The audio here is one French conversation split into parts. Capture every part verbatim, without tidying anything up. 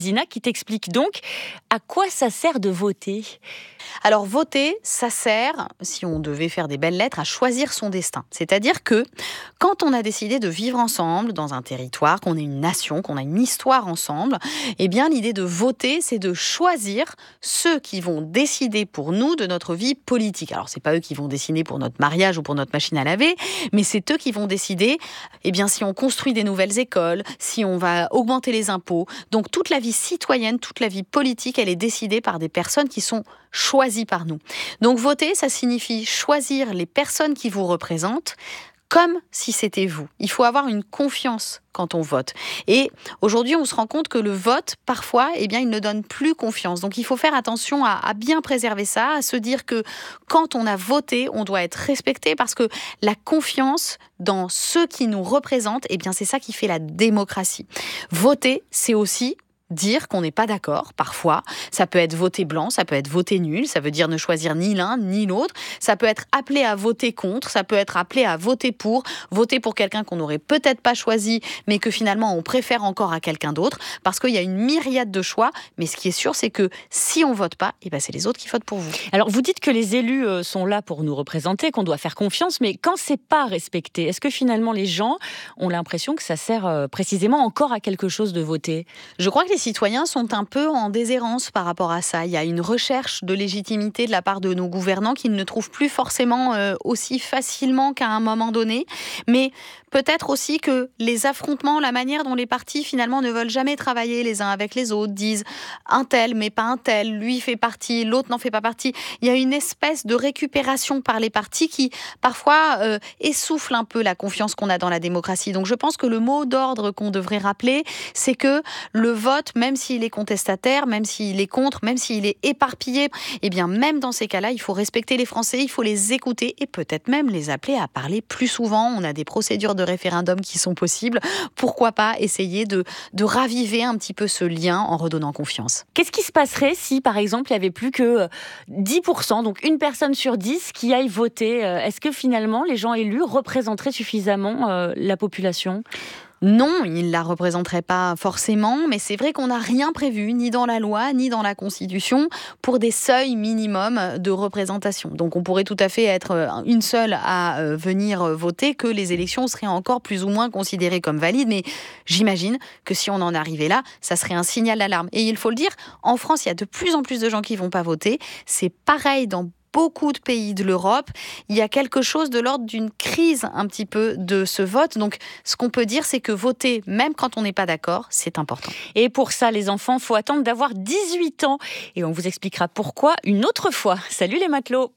Zina qui t'explique donc à quoi ça sert de voter. Alors voter, ça sert, si on devait faire des belles lettres, à choisir son destin. C'est-à-dire que quand on a décidé de vivre ensemble dans un territoire, qu'on est une nation, qu'on a une histoire ensemble, eh bien l'idée de voter, c'est de choisir ceux qui vont décider pour nous de notre vie politique. Alors c'est pas eux qui vont décider pour notre mariage ou pour notre machine à laver, mais c'est eux qui vont décider, eh bien si on construit des nouvelles écoles, si on va augmenter les impôts. Donc toute la vie citoyenne, toute la vie politique, elle est décidée par des personnes qui sont choisies par nous. Donc voter, ça signifie choisir les personnes qui vous représentent comme si c'était vous. Il faut avoir une confiance quand on vote. Et aujourd'hui, on se rend compte que le vote, parfois, eh bien, il ne donne plus confiance. Donc il faut faire attention à, à bien préserver ça, à se dire que quand on a voté, on doit être respecté parce que la confiance dans ceux qui nous représentent, eh bien, c'est ça qui fait la démocratie. Voter, c'est aussi dire qu'on n'est pas d'accord, parfois. Ça peut être voter blanc, ça peut être voter nul, ça veut dire ne choisir ni l'un ni l'autre. Ça peut être appelé à voter contre, ça peut être appelé à voter pour, voter pour quelqu'un qu'on n'aurait peut-être pas choisi, mais que finalement on préfère encore à quelqu'un d'autre, parce qu'il y a une myriade de choix. Mais ce qui est sûr, c'est que si on vote pas, eh ben c'est les autres qui votent pour vous. Alors vous dites que les élus sont là pour nous représenter, qu'on doit faire confiance, mais quand c'est pas respecté, est-ce que finalement les gens ont l'impression que ça sert précisément encore à quelque chose de voter ? Je crois que les citoyens sont un peu en déshérence par rapport à ça. Il y a une recherche de légitimité de la part de nos gouvernants qu'ils ne trouvent plus forcément euh, aussi facilement qu'à un moment donné. Mais peut-être aussi que les affrontements, la manière dont les partis finalement ne veulent jamais travailler les uns avec les autres, disent un tel mais pas un tel, lui fait partie, l'autre n'en fait pas partie. Il y a une espèce de récupération par les partis qui parfois euh, essouffle un peu la confiance qu'on a dans la démocratie. Donc je pense que le mot d'ordre qu'on devrait rappeler, c'est que le vote, même s'il est contestataire, même s'il est contre, même s'il est éparpillé, eh bien même dans ces cas-là, il faut respecter les Français, il faut les écouter et peut-être même les appeler à parler plus souvent. On a des procédures de référendum qui sont possibles. Pourquoi pas essayer de, de raviver un petit peu ce lien en redonnant confiance. Qu'est-ce qui se passerait si, par exemple, il n'y avait plus que dix pour cent, donc une personne sur dix qui aille voter ? Est-ce que finalement, les gens élus représenteraient suffisamment euh, la population ? Non, il ne la représenterait pas forcément, mais c'est vrai qu'on n'a rien prévu, ni dans la loi, ni dans la Constitution, pour des seuils minimums de représentation. Donc on pourrait tout à fait être une seule à venir voter, que les élections seraient encore plus ou moins considérées comme valides, mais j'imagine que si on en arrivait là, ça serait un signal d'alarme. Et il faut le dire, en France, il y a de plus en plus de gens qui ne vont pas voter. C'est pareil dans beaucoup de pays de l'Europe, il y a quelque chose de l'ordre d'une crise un petit peu de ce vote. Donc, ce qu'on peut dire, c'est que voter, même quand on n'est pas d'accord, c'est important. Et pour ça, les enfants, il faut attendre d'avoir dix-huit ans. Et on vous expliquera pourquoi une autre fois. Salut les matelots.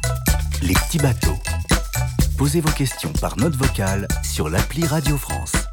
Les petits bateaux. Posez vos questions par note vocale sur l'appli Radio France.